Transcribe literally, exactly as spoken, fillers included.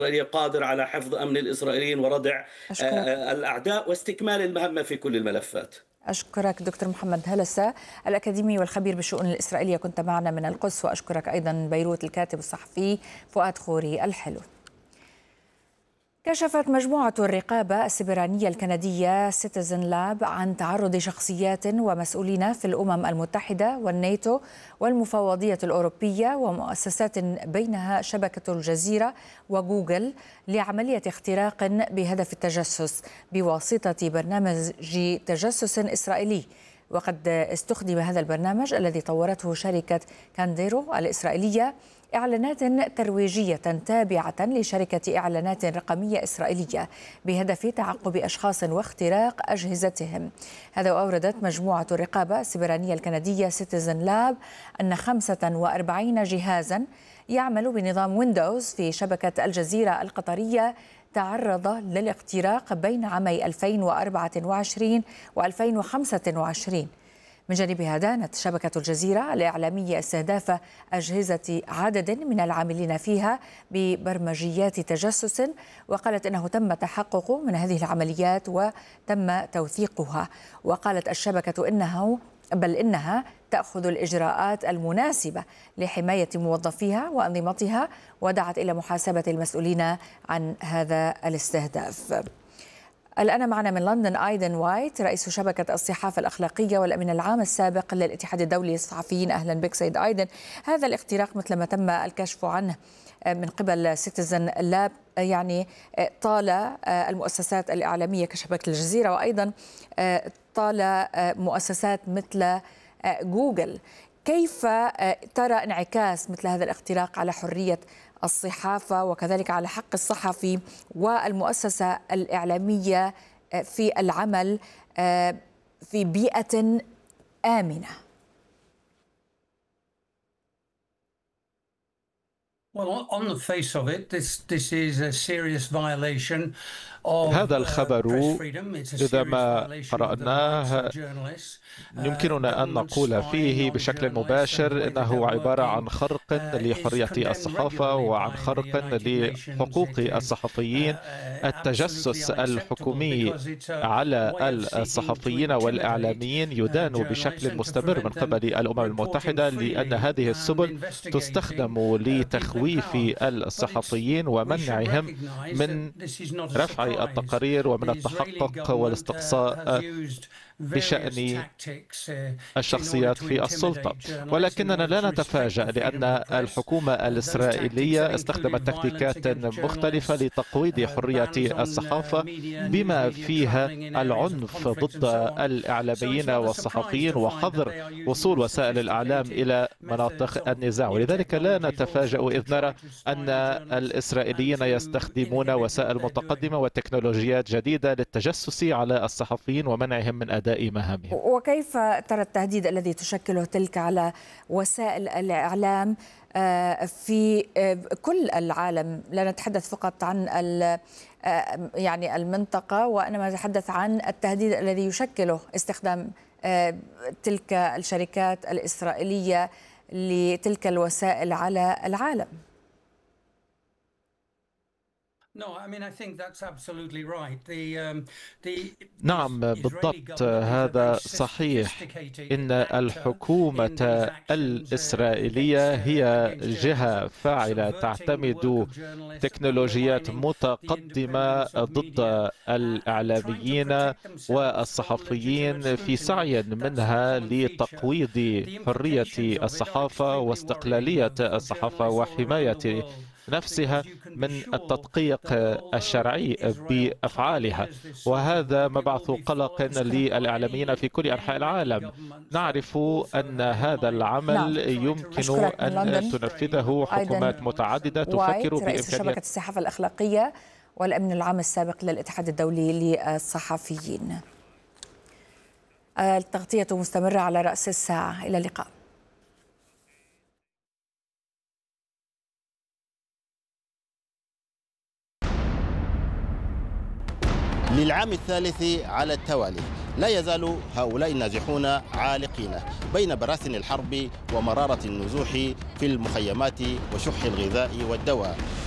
الإسرائيلية قادر على حفظ أمن الإسرائيليين وردع آه، أشكرك. آه، الأعداء واستكمال المهمة في كل الملفات. أشكرك دكتور محمد هلسة الأكاديمي والخبير بالشؤون الإسرائيلية، كنت معنا من القدس. وأشكرك أيضا بيروت الكاتب الصحفي فؤاد خوري الحلو. كشفت مجموعة الرقابة السبرانية الكندية سيتيزن لاب عن تعرض شخصيات ومسؤولين في الأمم المتحدة والناتو والمفوضية الأوروبية ومؤسسات بينها شبكة الجزيرة وجوجل لعملية اختراق بهدف التجسس بواسطة برنامج تجسس إسرائيلي. وقد استخدم هذا البرنامج الذي طورته شركة كانديرو الإسرائيلية إعلانات ترويجية تابعة لشركة إعلانات رقمية إسرائيلية بهدف تعقب أشخاص واختراق أجهزتهم. هذا وأوردت مجموعة الرقابة السبرانية الكندية سيتيزن لاب أن خمسة وأربعين جهازا يعمل بنظام ويندوز في شبكة الجزيرة القطرية تعرض للاختراق بين عامي ألفين وأربعة وعشرين وألفين وخمسة وعشرين. من جانبها دانت شبكة الجزيرة الإعلامية استهداف أجهزة عدد من العاملين فيها ببرمجيات تجسس، وقالت إنه تم التحقق من هذه العمليات وتم توثيقها. وقالت الشبكة إنه بل إنها تأخذ الإجراءات المناسبة لحماية موظفيها وأنظمتها، ودعت إلى محاسبة المسؤولين عن هذا الاستهداف. الآن معنا من لندن أيدن وايت رئيس شبكة الصحافة الأخلاقية والأمين العام السابق للاتحاد الدولي للصحفيين. أهلا بك سيد أيدن. هذا الاختراق مثل ما تم الكشف عنه من قبل سيتيزن لاب يعني طال المؤسسات الإعلامية كشبكة الجزيرة، وأيضا طال مؤسسات مثل جوجل. كيف ترى انعكاس مثل هذا الاختراق على حرية الصحافة وكذلك على حق الصحفي والمؤسسة الإعلامية في العمل في بيئة آمنة؟ هذا الخبر إذا ما قرأناه يمكننا أن نقول فيه بشكل مباشر إنه عبارة عن خرق لحرية الصحافة وعن خرق لحقوق الصحفيين. التجسس الحكومي على الصحفيين والإعلاميين يدان بشكل مستمر من قبل الأمم المتحدة، لأن هذه السبل تستخدم لتخويف الصحفيين ومنعهم من رفع التقارير ومن التحقق والاستقصاء بشأن الشخصيات في السلطة. ولكننا لا نتفاجأ، لأن الحكومة الإسرائيلية استخدمت تكتيكات مختلفة لتقويض حرية الصحافة بما فيها العنف ضد الإعلاميين والصحفيين وحظر وصول وسائل الإعلام إلى مناطق النزاع. ولذلك لا نتفاجأ إذ نرى أن الإسرائيليين يستخدمون وسائل متقدمة وتكنولوجيات جديدة للتجسس على الصحفيين ومنعهم من أداء مهامهم. وكيف ترى التهديد الذي تشكله تلك على وسائل الإعلام في كل العالم؟ لا نتحدث فقط عن يعني المنطقة، وإنما نتحدث عن التهديد الذي يشكله استخدام تلك الشركات الإسرائيلية لتلك الوسائل على العالم. نعم بالضبط، هذا صحيح. إن الحكومة الإسرائيلية هي جهة فاعلة تعتمد تكنولوجيات متقدمة ضد الإعلاميين والصحفيين في سعي منها لتقويض حرية الصحافة واستقلالية الصحافة وحماية نفسها من التدقيق الشرعي بأفعالها، وهذا مبعث قلق للإعلاميين في كل أنحاء العالم. نعرف أن هذا العمل يمكن أن تنفذه حكومات متعددة تفكر بإمكانية شبكة الصحافة الأخلاقية والأمن العام السابق للاتحاد الدولي للصحفيين. التغطية مستمرة على رأس الساعة. إلى اللقاء. للعام الثالث على التوالي لا يزال هؤلاء النازحون عالقين بين براثن الحرب ومرارة النزوح في المخيمات وشح الغذاء والدواء.